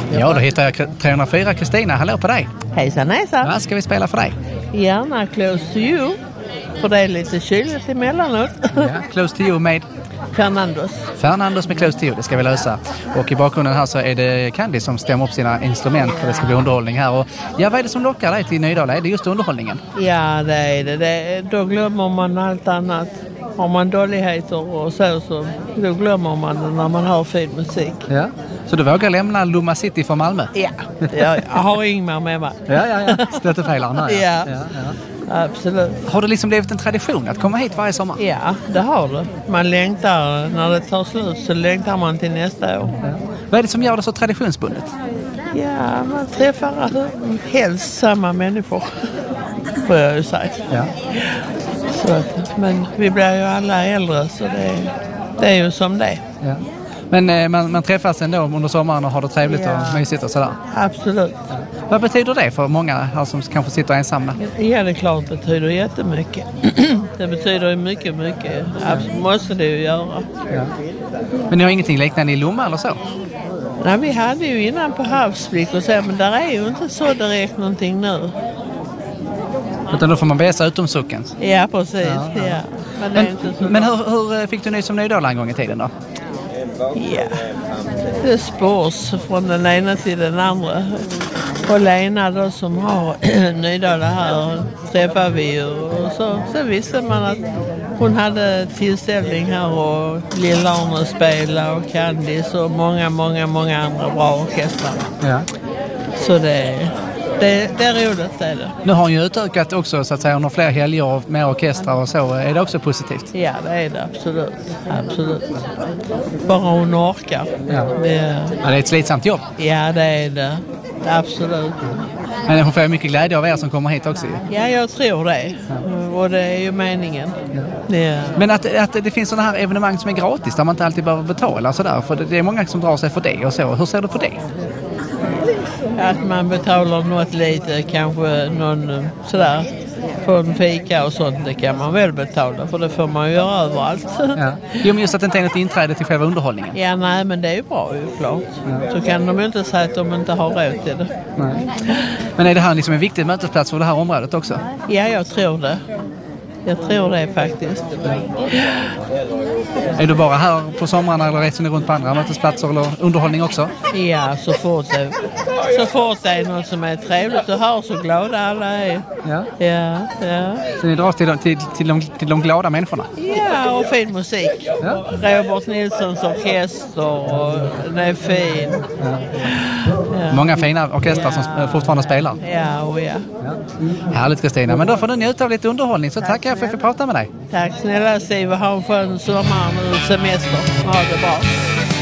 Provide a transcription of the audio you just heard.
Ja, då hittar jag 304 Kristina. Hallå på dig. Hejsan, hejsan. Vad ska vi spela för dig? Gärna Close to You. För det är lite kyligt emellanåt. Ja, Close to You med Fernandos med Close to You, det ska vi lösa. Och i bakgrunden här så är det Candy som stämmer upp sina instrument för det ska bli underhållning här. Och ja, vad är det som lockar dig till Nydala? Är det just underhållningen? Ja, det är det. Då glömmer man allt annat. Har man dåligheter och så då glömmer man det när man har fin musik. Ja. Så du vågar lämna Lomma City för Malmö? Ja, jag har Ingmar med mig. Ja. Stöttefejlarna här. Ja. Absolut. Har det liksom blivit en tradition att komma hit varje sommar? Ja, det har det. Man längtar, när det tar slut så längtar man till nästa år. Ja. Vad är det som gör det så traditionsbundet? Ja, man träffar helst samma människor, får jag ju säga. Ja. Så att, men vi blir ju alla äldre så det är ju som det. Ja. Men man träffas ändå under sommaren och har det trevligt och mysigt och sådär? Absolut. Ja. Vad betyder det för många här som kanske sitter ensamma? Ja, det är klart det betyder jättemycket. Det betyder mycket. Absolut, måste det ju göra. Ja. Men ni har ingenting liknande i Lomma eller så? Nej, vi hade ju innan på Havsblick och så, men där är ju inte så direkt någonting nu. Utan då får man bäsa utom sucken? Ja, precis. Ja. Men, det är inte så men hur fick du ny som Nydala en gång i tiden då? Ja, det spårs från den ena till den andra. Och Lena då som har Nydala här träffar vi och så visste man att hon hade tillställning här och Lilla spela och Candice och många andra bra orkestrar. Ja. Så det är roligt, det är det. Nu har hon ju utökat också så att säga under fler helger med orkestrar och så. Är det också positivt? Ja, det är det absolut. Bara hon orkar. Ja. Det är ett slitsamt jobb. Ja, det är det. Absolut. Men hon får mycket glädje av er som kommer hit också. Ja, jag tror det. Och det är ju meningen. Ja. Men att det finns sådana här evenemang som är gratis där man inte alltid behöver betala sådär. För det är många som drar sig för det och så. Hur ser du på det? Att man betalar något lite, kanske någon sådär på en fika och sånt, det kan man väl betala för det får man ju göra överallt. Ja. Jo, men just att det inte är något inträde till själva underhållningen. Ja, nej, men det är ju bra ju klart. Ja. Så kan de ju inte säga att de inte har råd till det. Nej. Men är det här liksom en viktig mötesplats för det här området också? Ja, jag tror det. Jag tror det faktiskt. Är du bara här på somrarna eller reser ni runt på andra mötesplatser eller underhållning också? Ja, så fort det är något som är trevligt och hör så glada alla är. Ja. Så ni dras till de glada människorna? Ja, och fin musik. Ja. Robert Nilssons orkester och den är fin. Ja. Många fina orkestrar som fortfarande spelar. Ja. Härligt, Kristina. Men då får du njuta av lite underhållning så tackar jag för att jag fick prata med dig. Tack snälla Steve, ha en skön sommar och semester. Ha det bra.